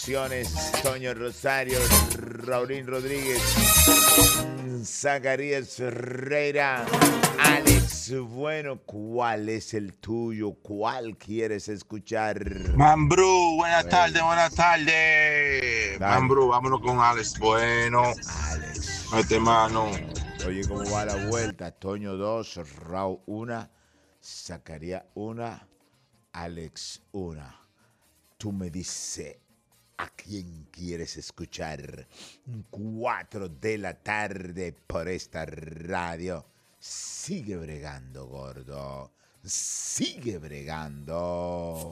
opciones: Toño Rosario, Raulín Rodríguez, Zacarías Ferreira, Alex Bueno. ¿Cuál es el tuyo? ¿Cuál quieres escuchar? Mambrú, buenas Bueno, tardes, buenas tardes. dale, Mambrú, vámonos con Alex. Bueno, Alex. este mano. Oye, ¿cómo va la vuelta? Toño 2, Raúl 1, Zacarías 1, Alex 1. Tú me dices a quién quieres escuchar. 4 de la tarde por esta radio. Sigue bregando, gordo. Sigue bregando.